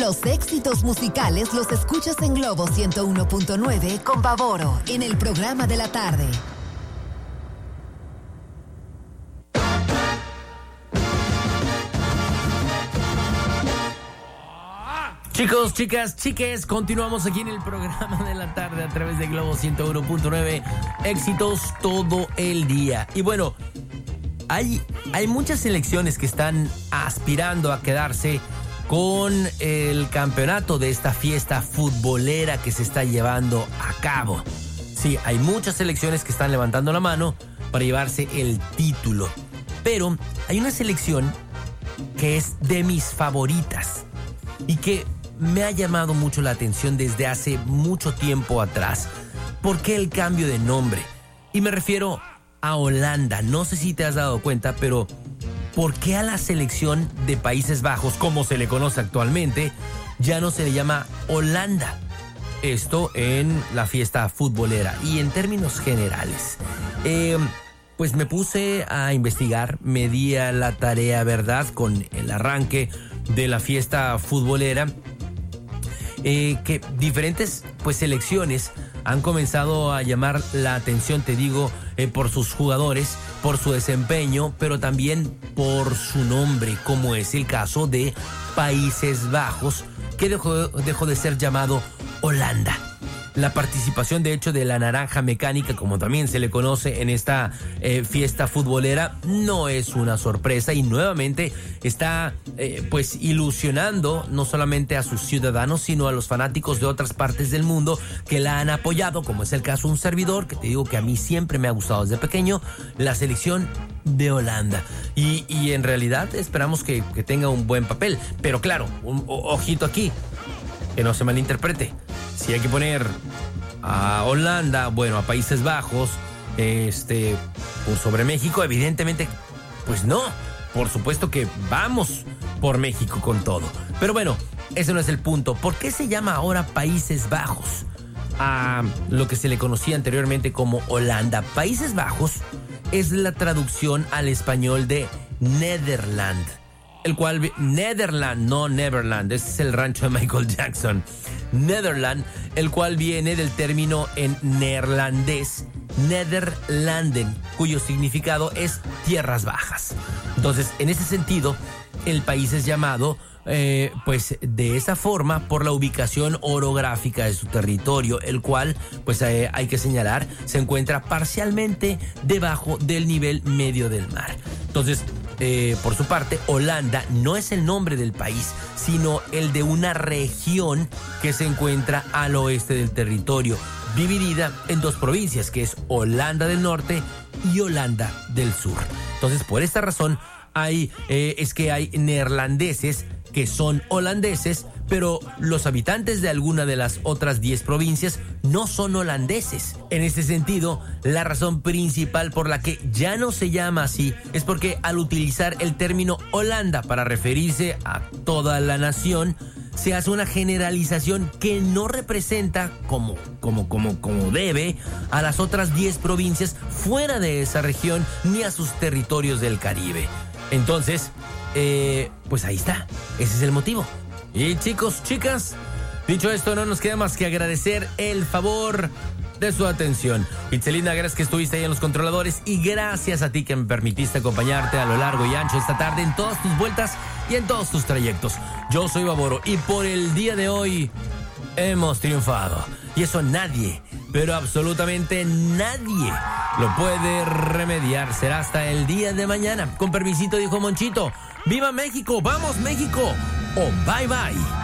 Los éxitos musicales los escuchas en Globo 101.9 con Pavoro en el programa de la tarde. Chicos, chicas, chiques, continuamos aquí en el programa de la tarde a través de Globo 101.9. Éxitos todo el día. Y bueno, hay muchas selecciones que están aspirando a quedarse con el campeonato de esta fiesta futbolera que se está llevando a cabo. Sí, hay muchas selecciones que están levantando la mano para llevarse el título. Pero hay una selección que es de mis favoritas y que me ha llamado mucho la atención desde hace mucho tiempo atrás. ¿Por qué el cambio de nombre? Y me refiero a Holanda. No sé si te has dado cuenta, pero ¿por qué a la selección de Países Bajos, como se le conoce actualmente, ya no se le llama Holanda? Esto en la fiesta futbolera y en términos generales. Pues me puse a investigar, me di a la tarea, ¿verdad?, con el arranque de la fiesta futbolera, que diferentes pues selecciones han comenzado a llamar la atención, te digo, por sus jugadores, por su desempeño, pero también por su nombre, como es el caso de Países Bajos, que dejó de ser llamado Holanda. La participación, de hecho, de la Naranja Mecánica, como también se le conoce en esta fiesta futbolera, no es una sorpresa y nuevamente está pues ilusionando no solamente a sus ciudadanos, sino a los fanáticos de otras partes del mundo que la han apoyado, como es el caso de un servidor, que te digo que a mí siempre me ha gustado desde pequeño, la selección de Holanda. Y en realidad esperamos que tenga un buen papel. Pero claro, ojito aquí, que no se malinterprete. Si hay que poner a Holanda, bueno, a Países Bajos, por sobre México, evidentemente, pues no. Por supuesto que vamos por México con todo. Pero bueno, ese no es el punto. ¿Por qué se llama ahora Países Bajos a lo que se le conocía anteriormente como Holanda? Países Bajos es la traducción al español de Nederland, el cual, Nederland, no Neverland, ese es el rancho de Michael Jackson. Nederland, el cual viene del término en neerlandés Nederlanden, cuyo significado es tierras bajas. Entonces, en ese sentido, el país es llamado pues de esa forma por la ubicación orográfica de su territorio, el cual, pues hay que señalar, se encuentra parcialmente debajo del nivel medio del mar. Entonces, por su parte, Holanda no es el nombre del país, sino el de una región que se encuentra al oeste del territorio, dividida en dos provincias, que es Holanda del Norte y Holanda del Sur. Entonces, por esta razón, es que hay neerlandeses que son holandeses, pero los habitantes de alguna de las otras 10 provincias no son holandeses. En este sentido, la razón principal por la que ya no se llama así es porque al utilizar el término Holanda para referirse a toda la nación, se hace una generalización que no representa como debe a las otras 10 provincias fuera de esa región ni a sus territorios del Caribe. Entonces, pues ahí está, ese es el motivo. Y chicos, chicas, dicho esto, no nos queda más que agradecer el favor de su atención. Itzelina, gracias que estuviste ahí en los controladores y gracias a ti que me permitiste acompañarte a lo largo y ancho esta tarde en todas tus vueltas y en todos tus trayectos. Yo soy Pavoro y por el día de hoy hemos triunfado. Y eso nadie, pero absolutamente nadie lo puede remediar. Será hasta el día de mañana. Con permisito, dijo Monchito. ¡Viva México! ¡Vamos México! ¡O bye bye!